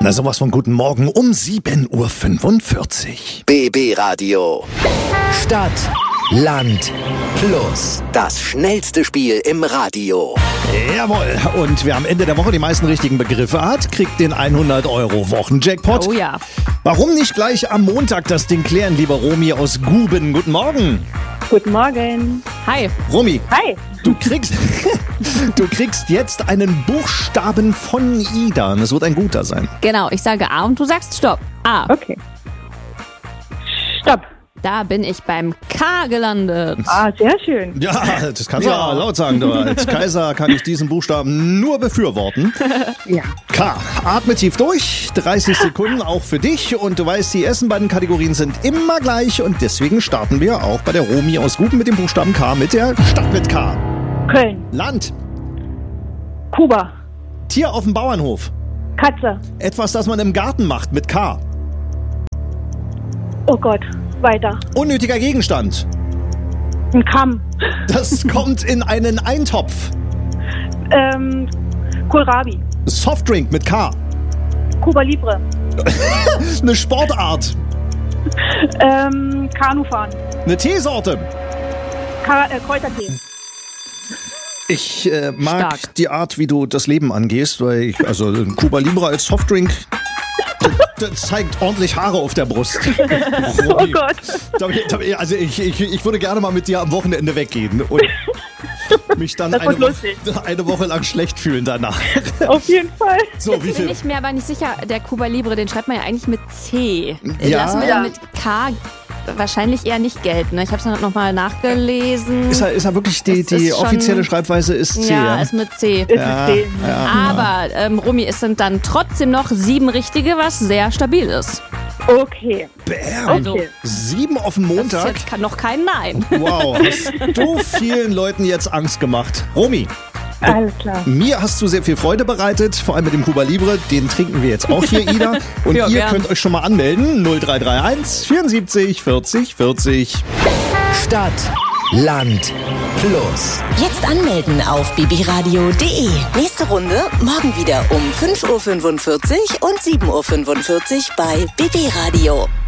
Na sowas von guten Morgen um 7:45 Uhr. BB Radio. Stadt, Land, Plus. Das schnellste Spiel im Radio. Jawohl. Und wer am Ende der Woche die meisten richtigen Begriffe hat, kriegt den 100-Euro-Wochen-Jackpot. Oh ja. Warum nicht gleich am Montag das Ding klären, lieber Romy aus Guben? Guten Morgen. Guten Morgen. Hi. Romy, Hi. du kriegst jetzt einen Buchstaben von Ida. Und es wird ein guter sein. Genau, ich sage A und du sagst Stopp. A. Okay. Stopp. Da bin ich beim K gelandet. Ah, sehr schön. Ja, das kannst du ja laut sagen. Du. Als Kaiser kann ich diesen Buchstaben nur befürworten. Ja. K. Atme tief durch. 30 Sekunden auch für dich. Und du weißt, die ersten beiden Kategorien sind immer gleich. Und deswegen starten wir auch bei der Romy aus Guben mit dem Buchstaben K, mit der Stadt mit K. Köln. Land. Kuba. Tier auf dem Bauernhof. Katze. Etwas, das man im Garten macht mit K. Oh Gott. Weiter. Unnötiger Gegenstand. Ein Kamm. Das kommt in einen Eintopf. Kohlrabi. Softdrink mit K. Cuba Libre. Eine Sportart. Kanufahren. Eine Teesorte. Kräutertee. Ich mag Stark. die Art, wie du das Leben angehst, weil also ein Cuba Libre als Softdrink, das zeigt ordentlich Haare auf der Brust. Oh Gott. Also ich würde gerne mal mit dir am Wochenende weggehen und mich dann Das wird lustig. eine Woche lang schlecht fühlen danach. Auf jeden Fall. So, wie Bin viel? ich mir aber nicht sicher, der Cuba Libre, den schreibt man ja eigentlich mit C. Ja. Lassen wir Ja. dann mit K wahrscheinlich eher nicht gelten. Ne? Ich habe es nochmal nachgelesen. Ist er wirklich die Es ist schon- offizielle Schreibweise ist C? Ja, ist mit C. Ist es den. Aber, Romy, es sind dann trotzdem noch 7 richtige, was sehr stabil ist. Okay. Bam. Also, Okay. 7 auf den das ist Montag. jetzt noch kein Nein. Wow, hast du vielen Leuten jetzt Angst gemacht. Romy, Alles klar. mir hast du sehr viel Freude bereitet, vor allem mit dem Cuba Libre. Den trinken wir jetzt auch hier, Ida. Und Ja, ihr gern. könnt euch schon mal anmelden. 0331 74 40 40. Stadt, Land, Plus. Jetzt anmelden auf bbradio.de. Nächste Runde morgen wieder um 5:45 Uhr und 7:45 Uhr bei BB Radio.